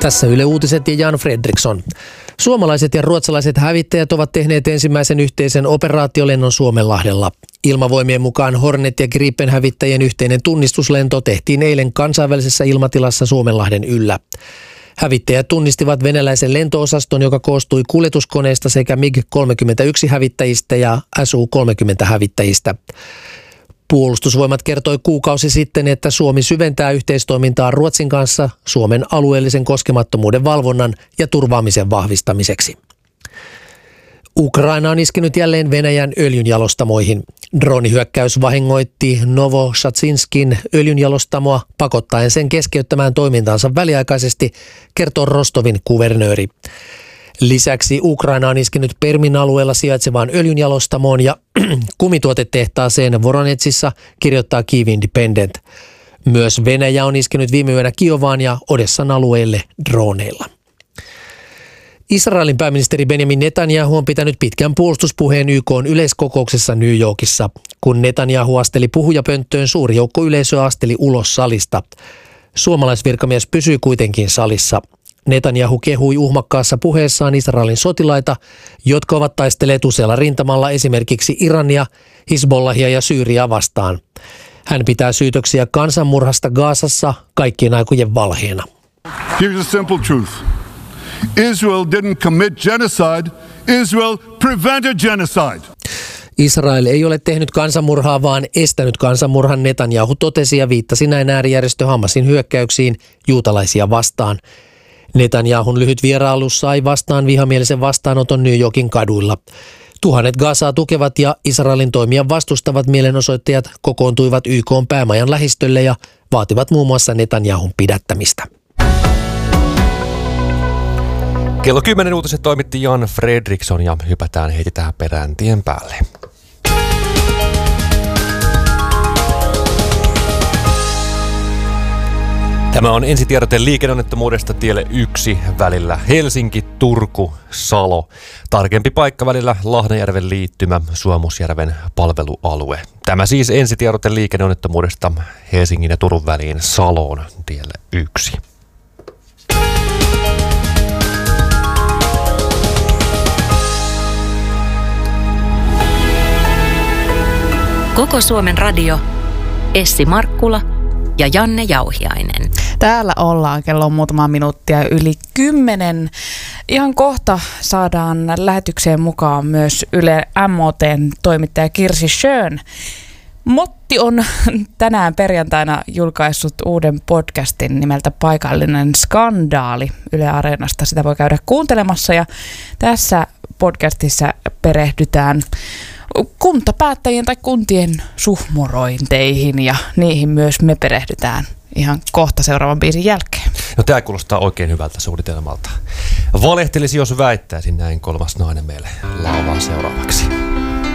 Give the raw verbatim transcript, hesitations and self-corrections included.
Tässä Yle Uutiset ja Jan Fredriksson. Suomalaiset ja ruotsalaiset hävittäjät ovat tehneet ensimmäisen yhteisen operaatiolennon Suomenlahdella. Ilmavoimien mukaan Hornet ja Gripen hävittäjien yhteinen tunnistuslento tehtiin eilen kansainvälisessä ilmatilassa Suomenlahden yllä. Hävittäjät tunnistivat venäläisen lento-osaston, joka koostui kuljetuskoneista sekä MiG kolmekymmentäyksi hävittäjistä ja S U kolmekymmentä hävittäjistä. Puolustusvoimat kertoi kuukausi sitten, että Suomi syventää yhteistoimintaa Ruotsin kanssa Suomen alueellisen koskemattomuuden valvonnan ja turvaamisen vahvistamiseksi. Ukraina on iskenyt jälleen Venäjän öljynjalostamoihin. Droonihyökkäys vahingoitti Novoshatsinskin öljynjalostamoa pakottaen sen keskeyttämään toimintaansa väliaikaisesti, kertoo Rostovin kuvernööri. Lisäksi Ukraina on iskenyt Permin alueella sijaitsevaan öljynjalostamoon ja kumituotetehtaaseen Voronetsissa, kirjoittaa Kyiv Independent. Myös Venäjä on iskenyt viime yönä Kiovaan ja Odessan alueelle droneilla. Israelin pääministeri Benjamin Netanyahu on pitänyt pitkän puolustuspuheen Y K:n yleiskokouksessa New Yorkissa. Kun Netanyahu asteli puhujapönttöön, suuri joukko yleisöä asteli ulos salista. Suomalaisvirkamies pysyi kuitenkin salissa. Netanyahu kehui uhmakkaassa puheessaan Israelin sotilaita, jotka ovat taistelleet usealla rintamalla esimerkiksi Irania, Hizbollahia ja Syyriaa vastaan. Hän pitää syytöksiä kansanmurhasta Gazassa kaikkien aikojen valheena. Here's a simple truth. Israel didn't commit genocide. Israel prevented genocide. Israel ei ole tehnyt kansanmurhaa, vaan estänyt kansanmurhan, Netanyahu totesi ja viittasi näin äärijärjestö Hamasin hyökkäyksiin juutalaisia vastaan. Netanyahun lyhyt vierailu sai vastaan vihamielisen vastaanoton New Yorkin kaduilla. Tuhannet Gazaa tukevat ja Israelin toimia vastustavat mielenosoittajat kokoontuivat Y K:n päämajan lähistölle ja vaativat muun muassa Netanyahun pidättämistä. Kello kymmenen uutiset toimitti Jan Fredriksson ja hypätään heti tähän perään tien päälle. Tämä on ensitiedote liikenneonnettomuudesta tielle yksi välillä Helsinki-Turku-Salo. Tarkempi paikka välillä Lahdenjärven liittymä Suomusjärven palvelualue. Tämä siis ensitiedote liikenneonnettomuudesta Helsingin ja Turun väliin Saloon tielle yksi. Koko Suomen radio, Essi Markkula ja Janne Jauhiainen. Täällä ollaan, kello on muutama minuuttia yli kymmenen. Ihan kohta saadaan lähetykseen mukaan myös Yle M O T:n toimittaja Kirsi Schön. Motti on tänään perjantaina julkaissut uuden podcastin nimeltä Paikallinen skandaali Yle Areenasta. Sitä voi käydä kuuntelemassa ja tässä podcastissa perehdytään kuntapäättäjien tai kuntien suhmurointeihin ja niihin myös me perehdytään ihan kohta seuraavan biisin jälkeen. No tämä kuulostaa oikein hyvältä suunnitelmalta. Valehtelisi, jos väittäisin, näin kolmas nainen meille laulaa seuraavaksi.